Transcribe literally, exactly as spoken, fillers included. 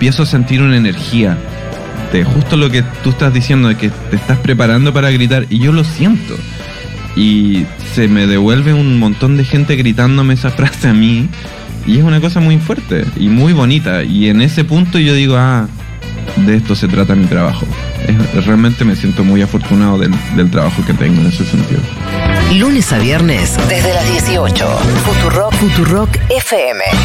empiezo a sentir una energía de justo lo que tú estás diciendo, de que te estás preparando para gritar, y yo lo siento. Y se me devuelve un montón de gente gritándome esa frase a mí, y es una cosa muy fuerte y muy bonita. Y en ese punto yo digo, ah, de esto se trata mi trabajo. Es, realmente me siento muy afortunado del, del trabajo que tengo en ese sentido. Lunes a viernes, desde las dieciocho. Futurock, Futurock F M.